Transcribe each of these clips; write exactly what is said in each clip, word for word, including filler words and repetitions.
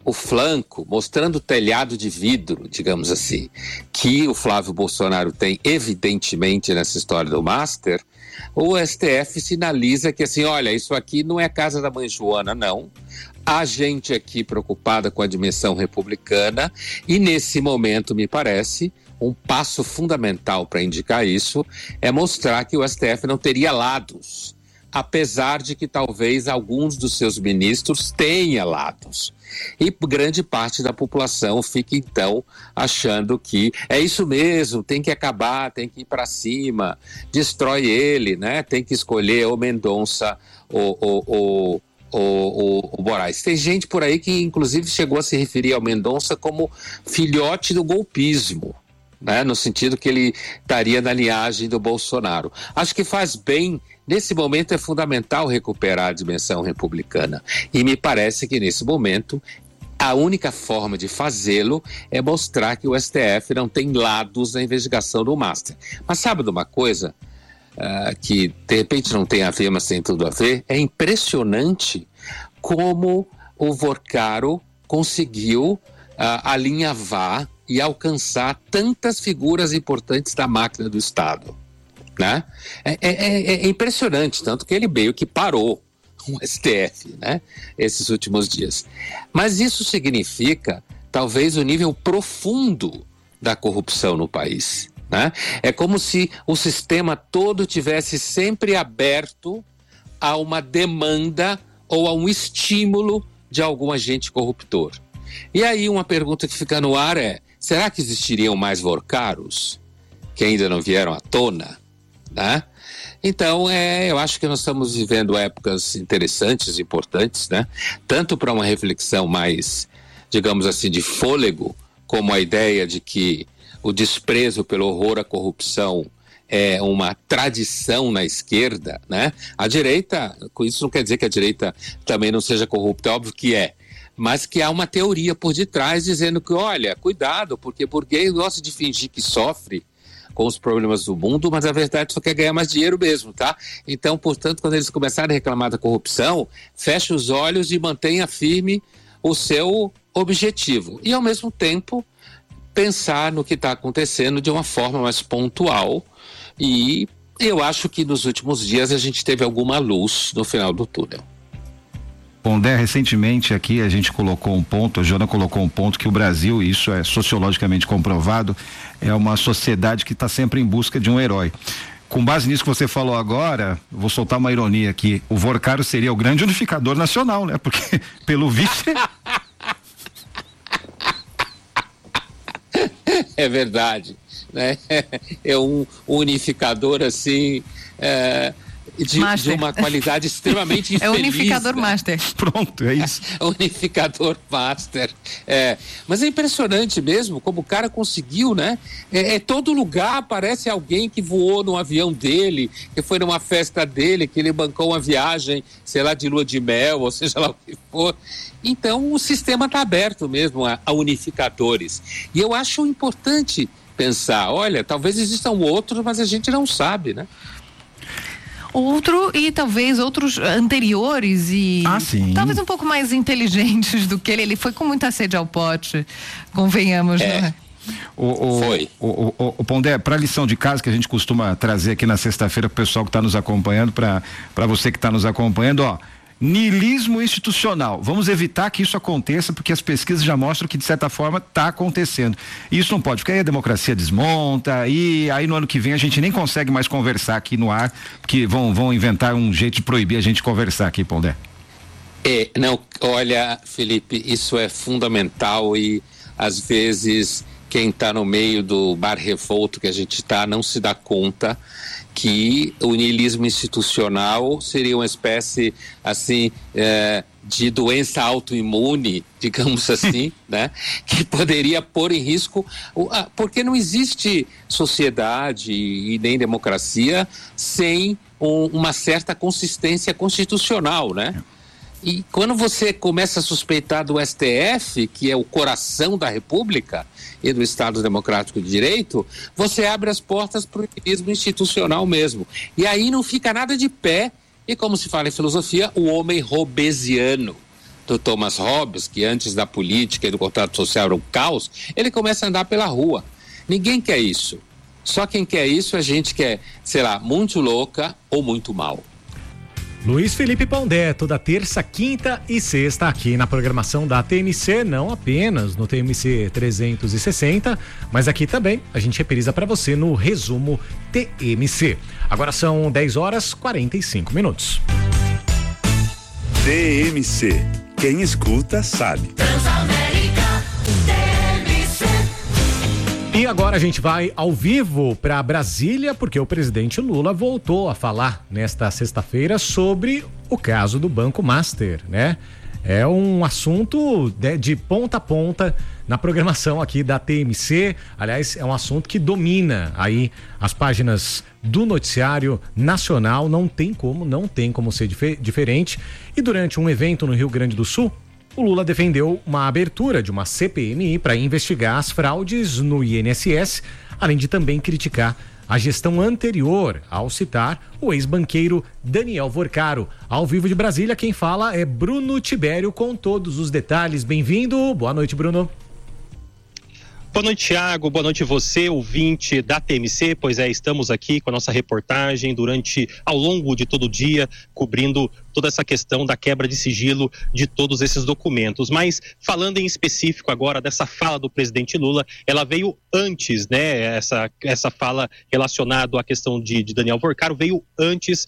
o flanco, mostrando o telhado de vidro, digamos assim, que o Flávio Bolsonaro tem evidentemente nessa história do Master, o S T F sinaliza que assim, olha, isso aqui não é casa da mãe Joana, não. Há gente aqui preocupada com a dimensão republicana e nesse momento, me parece, um passo fundamental para indicar isso é mostrar que o S T F não teria lados, apesar de que talvez alguns dos seus ministros tenham lados. E grande parte da população fica então achando que é isso mesmo, tem que acabar, tem que ir para cima, destrói ele, né? Tem que escolher ou Mendonça ou, ou, ou, ou, ou, ou Moraes. Tem gente por aí que inclusive chegou a se referir ao Mendonça como filhote do golpismo, né? No sentido que ele estaria na linhagem do Bolsonaro. Acho que faz bem. Nesse momento é fundamental recuperar a dimensão republicana e me parece que nesse momento a única forma de fazê-lo é mostrar que o S T F não tem lados na investigação do Master. Mas sabe de uma coisa uh, que de repente não tem a ver, mas tem tudo a ver? É impressionante como o Vorcaro conseguiu uh, alinhavar e alcançar tantas figuras importantes da máquina do Estado. Né? É, é, é impressionante, tanto que ele meio que parou o S T F, né? Esses últimos dias. Mas isso significa talvez o nível profundo da corrupção no país, né? É como se o sistema todo tivesse sempre aberto a uma demanda ou a um estímulo de algum agente corruptor. E aí uma pergunta que fica no ar é: será que existiriam mais Vorcaros que ainda não vieram à tona? Né? Então, é, eu acho que nós estamos vivendo épocas interessantes, importantes, né? Tanto para uma reflexão mais, digamos assim, de fôlego, como a ideia de que o desprezo pelo horror à corrupção é uma tradição na esquerda, né? A direita, com isso não quer dizer que a direita também não seja corrupta, é óbvio que é, mas que há uma teoria por detrás dizendo que, olha, cuidado, porque burguês gosta de fingir que sofre com os problemas do mundo, mas a verdade só quer ganhar mais dinheiro mesmo, tá? Então, portanto, quando eles começarem a reclamar da corrupção, feche os olhos e mantenha firme o seu objetivo. E, ao mesmo tempo, pensar no que está acontecendo de uma forma mais pontual. E eu acho que nos últimos dias a gente teve alguma luz no final do túnel. Pondé, recentemente aqui a gente colocou um ponto, a Joana colocou um ponto que o Brasil, e isso é sociologicamente comprovado, é uma sociedade que está sempre em busca de um herói. Com base nisso que você falou agora, vou soltar uma ironia aqui, o Vorcaro seria o grande unificador nacional, né? Porque, pelo visto... É verdade, né? É um unificador assim... É... De, de uma qualidade extremamente infeliz. É o unificador, né? Master. Pronto, é isso. É, unificador master. É, mas é impressionante mesmo como o cara conseguiu, né? É, é todo lugar aparece alguém que voou no avião dele, que foi numa festa dele, que ele bancou uma viagem, sei lá, de lua de mel, ou seja lá o que for. Então o sistema está aberto mesmo a, a unificadores. E eu acho importante pensar, olha, talvez existam outros, mas a gente não sabe, né? Outro e talvez outros anteriores e ah, sim. talvez um pouco mais inteligentes do que ele. Ele foi com muita sede ao pote, convenhamos, é. né? O, o, foi. O, o, o, o Pondé, para a lição de casa que a gente costuma trazer aqui na sexta-feira para o pessoal que está nos acompanhando, para você que está nos acompanhando, ó. Niilismo institucional. Vamos evitar que isso aconteça, porque as pesquisas já mostram que, de certa forma, está acontecendo. E isso não pode, porque aí a democracia desmonta, e aí no ano que vem a gente nem consegue mais conversar aqui no ar, porque vão, vão inventar um jeito de proibir a gente conversar aqui, Pondé. É, não, olha, Felipe, isso é fundamental e, às vezes, quem está no meio do bar revolto que a gente está não se dá conta que o niilismo institucional seria uma espécie, assim, é, de doença autoimune, digamos assim, né? Que poderia pôr em risco, porque não existe sociedade e nem democracia sem um, uma certa consistência constitucional, né? E quando você começa a suspeitar do S T F, que é o coração da República e do Estado Democrático de Direito, você abre as portas para o niilismo institucional mesmo. E aí não fica nada de pé, e como se fala em filosofia, o homem hobbesiano, do Thomas Hobbes, que antes da política e do contrato social era um caos, ele começa a andar pela rua. Ninguém quer isso. Só quem quer isso é gente que é, sei lá, muito louca ou muito mal. Luiz Felipe Pondé, toda terça, quinta e sexta aqui na programação da T M C, não apenas no T M C trezentos e sessenta, mas aqui também a gente reprisa para você no resumo T M C. Agora são dez horas e quarenta e cinco minutos. T M C, quem escuta sabe. Transamérica, T M C. E agora a gente vai ao vivo para Brasília, porque o presidente Lula voltou a falar nesta sexta-feira sobre o caso do Banco Master, né? É um assunto de, de ponta a ponta na programação aqui da T M C. Aliás, é um assunto que domina aí as páginas do noticiário nacional. Não tem como, não tem como ser dif- diferente. E durante um evento no Rio Grande do Sul, o Lula defendeu uma abertura de uma C P M I para investigar as fraudes no I N S S, além de também criticar a gestão anterior, ao citar o ex-banqueiro Daniel Vorcaro. Ao vivo de Brasília, quem fala é Bruno Tibério com todos os detalhes. Bem-vindo, boa noite, Bruno. Boa noite, Thiago. Boa noite você, ouvinte da T M C. Pois é, estamos aqui com a nossa reportagem durante, ao longo de todo o dia, cobrindo toda essa questão da quebra de sigilo de todos esses documentos. Mas, falando em específico agora dessa fala do presidente Lula, ela veio antes, né? Essa, essa fala relacionada à questão de, de Daniel Vorcaro veio antes,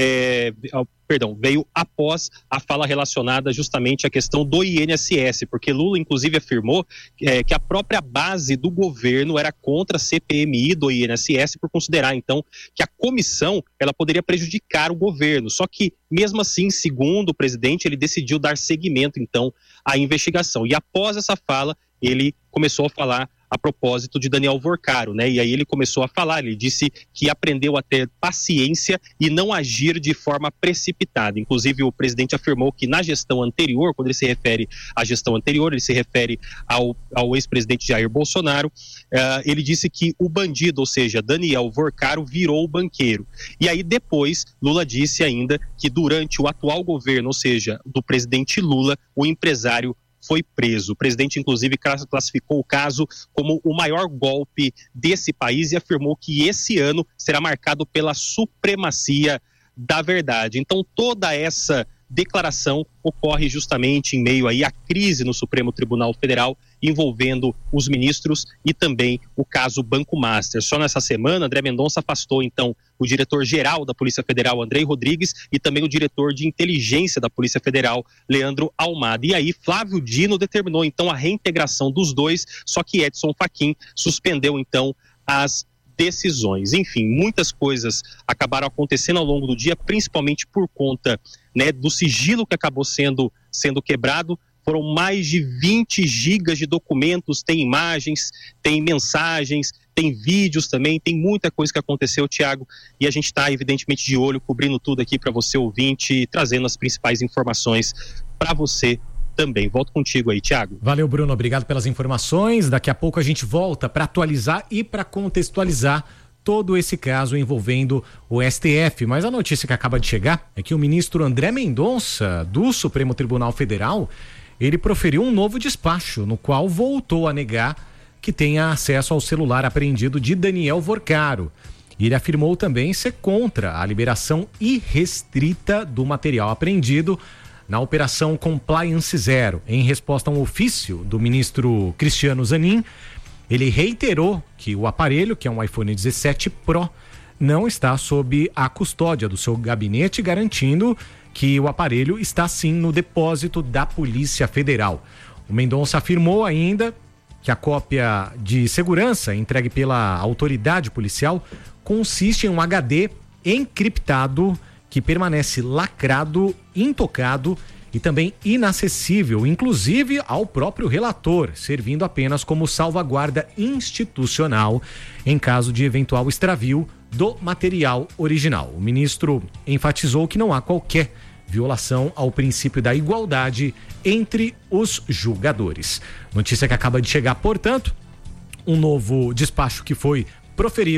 é, perdão, veio após a fala relacionada justamente à questão do I N S S, porque Lula, inclusive, afirmou é, que a própria base do governo era contra a C P M I do I N S S por considerar, então, que a comissão ela poderia prejudicar o governo. Só que, mesmo assim, segundo o presidente, ele decidiu dar seguimento, então, à investigação. E após essa fala, ele começou a falar a propósito de Daniel Vorcaro, né? E aí ele começou a falar, ele disse que aprendeu a ter paciência e não agir de forma precipitada. Inclusive, o presidente afirmou que na gestão anterior, quando ele se refere à gestão anterior, ele se refere ao, ao ex-presidente Jair Bolsonaro, uh, ele disse que o bandido, ou seja, Daniel Vorcaro, virou o banqueiro. E aí depois, Lula disse ainda que durante o atual governo, ou seja, do presidente Lula, o empresário foi preso. O presidente, inclusive, classificou o caso como o maior golpe desse país e afirmou que esse ano será marcado pela supremacia da verdade. Então, toda essa declaração ocorre justamente em meio aí à crise no Supremo Tribunal Federal envolvendo os ministros e também o caso Banco Master. Só nessa semana, André Mendonça afastou então o diretor-geral da Polícia Federal, Andrei Rodrigues, e também o diretor de inteligência da Polícia Federal, Leandro Almada. E aí, Flávio Dino determinou então a reintegração dos dois, só que Edson Fachin suspendeu então as decisões. Enfim, muitas coisas acabaram acontecendo ao longo do dia, principalmente por conta, né, do sigilo que acabou sendo, sendo quebrado. Foram mais de vinte gigas de documentos, tem imagens, tem mensagens, tem vídeos também, tem muita coisa que aconteceu, Thiago, e a gente está evidentemente de olho, cobrindo tudo aqui para você ouvinte, trazendo as principais informações para você também. Volto contigo aí, Thiago. Valeu, Bruno, obrigado pelas informações. Daqui a pouco a gente volta para atualizar e para contextualizar todo esse caso envolvendo o S T F. Mas a notícia que acaba de chegar é que o ministro André Mendonça, do Supremo Tribunal Federal, ele proferiu um novo despacho, no qual voltou a negar que tenha acesso ao celular apreendido de Daniel Vorcaro. E ele afirmou também ser contra a liberação irrestrita do material apreendido na Operação Compliance Zero. Em resposta a um ofício do ministro Cristiano Zanin, ele reiterou que o aparelho, que é um iPhone dezessete Pro, não está sob a custódia do seu gabinete, garantindo que o aparelho está sim no depósito da Polícia Federal. O Mendonça afirmou ainda que a cópia de segurança entregue pela autoridade policial consiste em um H D encriptado que permanece lacrado, intocado e também inacessível, inclusive ao próprio relator, servindo apenas como salvaguarda institucional em caso de eventual extravio do material original. O ministro enfatizou que não há qualquer violação ao princípio da igualdade entre os julgadores. Notícia que acaba de chegar, portanto, um novo despacho que foi proferido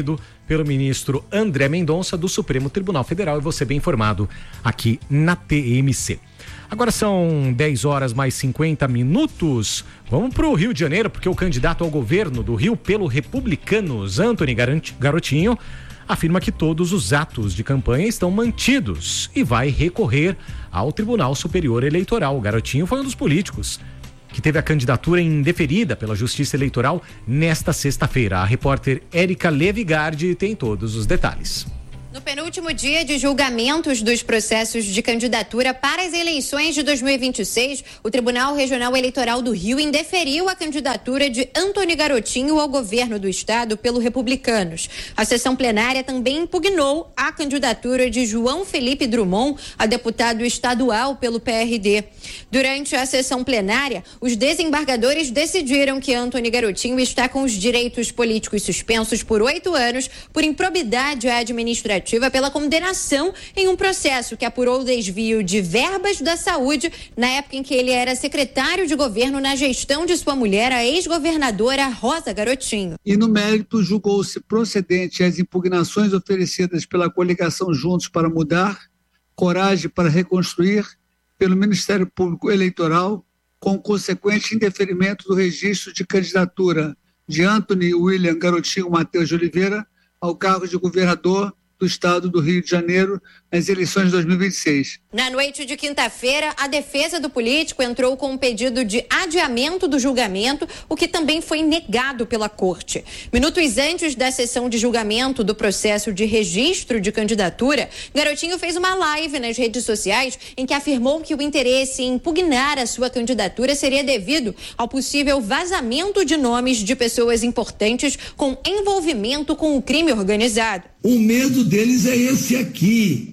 pelo ministro André Mendonça do Supremo Tribunal Federal, e você bem informado aqui na T M C. Agora são dez horas mais cinquenta minutos. Vamos para o Rio de Janeiro, porque o candidato ao governo do Rio pelo Republicanos, Antony Garotinho, afirma que todos os atos de campanha estão mantidos e vai recorrer ao Tribunal Superior Eleitoral. O Garotinho foi um dos políticos que teve a candidatura indeferida pela Justiça Eleitoral nesta sexta-feira. A repórter Érica Levigardi tem todos os detalhes. No penúltimo dia de julgamentos dos processos de candidatura para as eleições de dois mil e vinte e seis, o Tribunal Regional Eleitoral do Rio indeferiu a candidatura de Antony Garotinho ao governo do estado pelo Republicanos. A sessão plenária também impugnou a candidatura de João Felipe Drummond a deputado estadual pelo P R D. Durante a sessão plenária, os desembargadores decidiram que Antony Garotinho está com os direitos políticos suspensos por oito anos por improbidade administrativa pela condenação em um processo que apurou o desvio de verbas da saúde na época em que ele era secretário de governo na gestão de sua mulher, a ex-governadora Rosa Garotinho. E no mérito julgou-se procedente as impugnações oferecidas pela coligação Juntos para Mudar, Coragem para Reconstruir, pelo Ministério Público Eleitoral, com consequente indeferimento do registro de candidatura de Antony William Garotinho Mateus de Oliveira ao cargo de governador do estado do Rio de Janeiro nas eleições de dois mil e vinte e seis. Na noite de quinta-feira, a defesa do político entrou com um pedido de adiamento do julgamento, o que também foi negado pela corte. Minutos antes da sessão de julgamento do processo de registro de candidatura, Garotinho fez uma live nas redes sociais em que afirmou que o interesse em impugnar a sua candidatura seria devido ao possível vazamento de nomes de pessoas importantes com envolvimento com o crime organizado. O medo deles é esse aqui,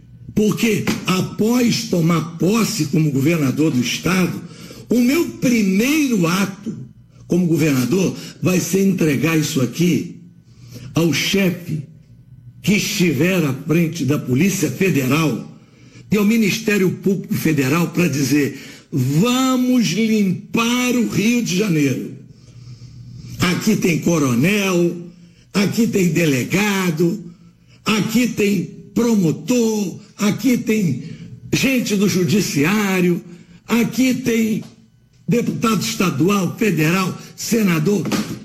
porque após tomar posse como governador do estado, o meu primeiro ato como governador vai ser entregar isso aqui ao chefe que estiver à frente da Polícia Federal e ao Ministério Público Federal para dizer: vamos limpar o Rio de Janeiro. Aqui tem coronel, aqui tem delegado, aqui tem promotor, aqui tem gente do judiciário, aqui tem deputado estadual, federal, senador.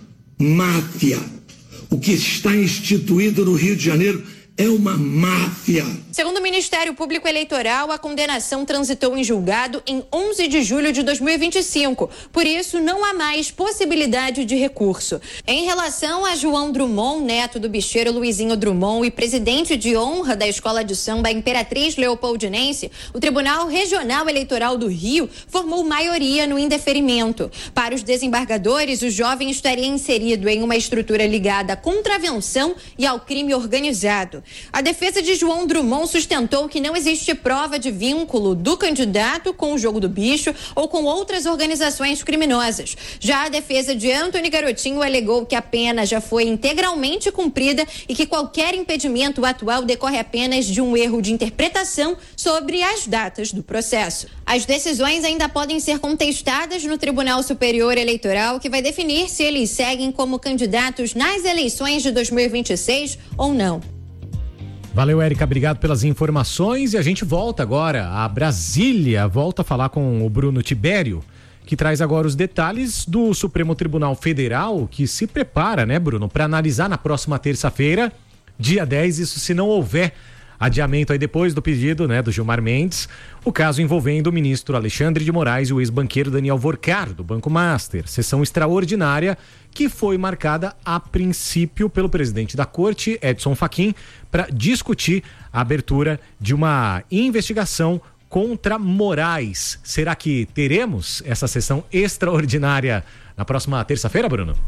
Máfia. O que está instituído no Rio de Janeiro é uma máfia. Segundo o Ministério Público Eleitoral, a condenação transitou em julgado em onze de julho de dois mil e vinte e cinco. Por isso, não há mais possibilidade de recurso. Em relação a João Drummond, neto do bicheiro Luizinho Drummond e presidente de honra da Escola de Samba Imperatriz Leopoldinense, o Tribunal Regional Eleitoral do Rio formou maioria no indeferimento. Para os desembargadores, o jovem estaria inserido em uma estrutura ligada à contravenção e ao crime organizado. A defesa de João Drummond sustentou que não existe prova de vínculo do candidato com o Jogo do Bicho ou com outras organizações criminosas. Já a defesa de Antony Garotinho alegou que a pena já foi integralmente cumprida e que qualquer impedimento atual decorre apenas de um erro de interpretação sobre as datas do processo. As decisões ainda podem ser contestadas no Tribunal Superior Eleitoral, que vai definir se eles seguem como candidatos nas eleições de dois mil e vinte e seis ou não. Valeu, Érica, obrigado pelas informações, e a gente volta agora a Brasília, volta a falar com o Bruno Tibério, que traz agora os detalhes do Supremo Tribunal Federal, que se prepara, né, Bruno, para analisar na próxima terça-feira, dia dez, isso se não houver adiamento aí depois do pedido, né, do Gilmar Mendes, o caso envolvendo o ministro Alexandre de Moraes e o ex-banqueiro Daniel Vorcar, do Banco Master. Sessão extraordinária que foi marcada a princípio pelo presidente da Corte, Edson Fachin, para discutir a abertura de uma investigação contra Moraes. Será que teremos essa sessão extraordinária na próxima terça-feira, Bruno?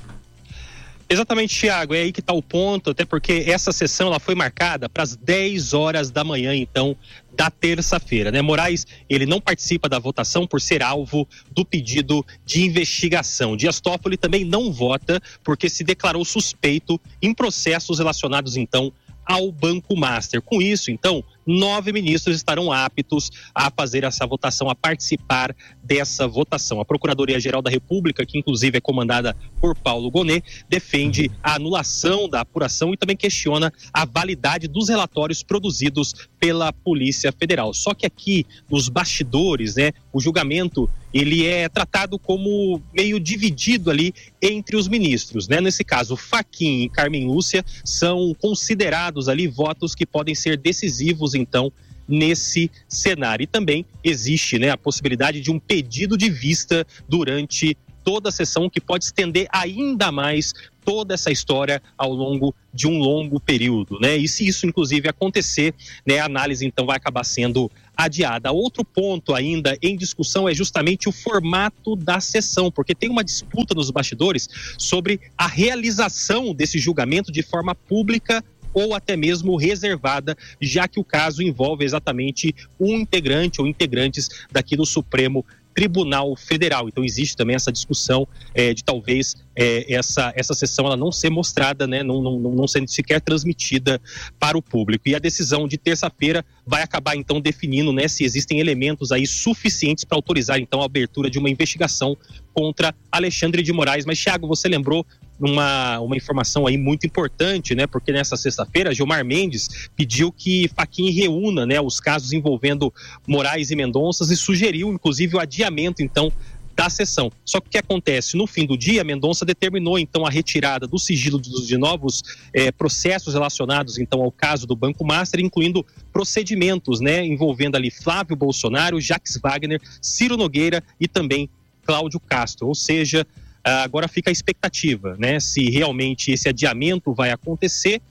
Exatamente, Thiago, é aí que está o ponto, até porque essa sessão ela foi marcada para as dez horas da manhã, então, da terça-feira, né? Moraes, ele não participa da votação por ser alvo do pedido de investigação. Dias Toffoli também não vota porque se declarou suspeito em processos relacionados, então, ao Banco Master. Com isso, então, nove ministros estarão aptos a fazer essa votação, a participar dessa votação. A Procuradoria-Geral da República, que inclusive é comandada por Paulo Gonet, defende a anulação da apuração e também questiona a validade dos relatórios produzidos pela Polícia Federal. Só que aqui, nos bastidores, né, o julgamento ele é tratado como meio dividido ali entre os ministros, né? Nesse caso, Fachin e Carmen Lúcia são considerados ali votos que podem ser decisivos, então, nesse cenário. E também existe, né, a possibilidade de um pedido de vista durante toda a sessão, que pode estender ainda mais toda essa história ao longo de um longo período, né? E se isso, inclusive, acontecer, né, a análise, então, vai acabar sendo adiada. Outro ponto ainda em discussão é justamente o formato da sessão, porque tem uma disputa nos bastidores sobre a realização desse julgamento de forma pública ou até mesmo reservada, já que o caso envolve exatamente um integrante ou integrantes daqui do Supremo Tribunal Federal. Então existe também essa discussão é, de talvez é, essa, essa sessão ela não ser mostrada, né, não, não, não sendo sequer transmitida para o público. E a decisão de terça-feira vai acabar então definindo, né, se existem elementos aí suficientes para autorizar então a abertura de uma investigação contra Alexandre de Moraes. Mas, Thiago, você lembrou Uma, uma informação aí muito importante, né? Porque nessa sexta-feira, Gilmar Mendes pediu que Fachin reúna, né, os casos envolvendo Moraes e Mendonça e sugeriu, inclusive, o adiamento, então, da sessão. Só que o que acontece? No fim do dia, Mendonça determinou, então, a retirada do sigilo de, de novos eh, processos relacionados, então, ao caso do Banco Master, incluindo procedimentos, né, envolvendo ali Flávio Bolsonaro, Jacques Wagner, Ciro Nogueira e também Cláudio Castro. Ou seja, agora fica a expectativa, né? Se realmente esse adiamento vai acontecer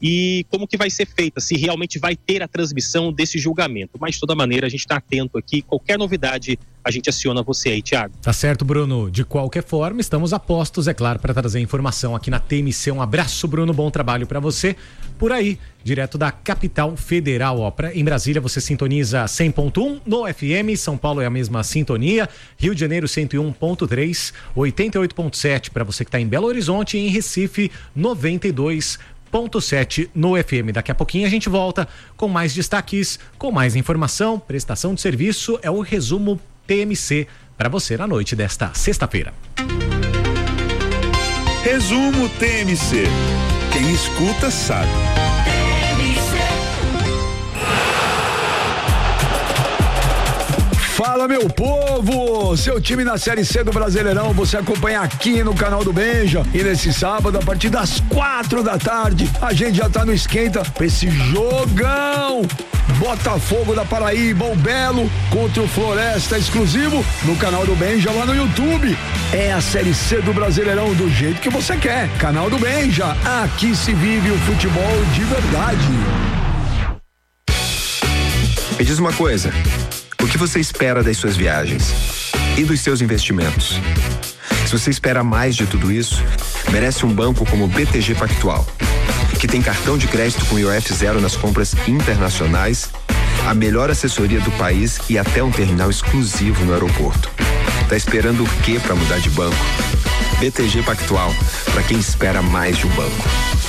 e como que vai ser feita, se realmente vai ter a transmissão desse julgamento. Mas, de toda maneira, a gente está atento aqui. Qualquer novidade, a gente aciona você aí, Thiago. Tá certo, Bruno. De qualquer forma, estamos a postos, é claro, para trazer informação aqui na T M C. Um abraço, Bruno. Bom trabalho para você. Por aí, direto da capital federal. Ó, pra, em Brasília, você sintoniza cem ponto um no F M. São Paulo é a mesma sintonia. Rio de Janeiro, cento e um ponto três. oitenta e oito ponto sete para você que está em Belo Horizonte. E em Recife, noventa e dois ponto sete no F M. Daqui a pouquinho a gente volta com mais destaques, com mais informação, prestação de serviço. É o resumo T M C para você na noite desta sexta-feira. Resumo T M C. Quem escuta sabe. Fala, meu povo! Seu time na Série C do Brasileirão você acompanha aqui no canal do Benja. E nesse sábado, a partir das quatro da tarde, a gente já tá no esquenta pra esse jogão! Botafogo da Paraíba, o Belo contra o Floresta, exclusivo no canal do Benja lá no YouTube. É a Série C do Brasileirão do jeito que você quer. Canal do Benja, aqui se vive o futebol de verdade. Me diz uma coisa, o que você espera das suas viagens e dos seus investimentos? Se você espera mais de tudo isso, merece um banco como o B T G Pactual, que tem cartão de crédito com I O F zero nas compras internacionais, a melhor assessoria do país e até um terminal exclusivo no aeroporto. Tá esperando o quê para mudar de banco? B T G Pactual, para quem espera mais de um banco.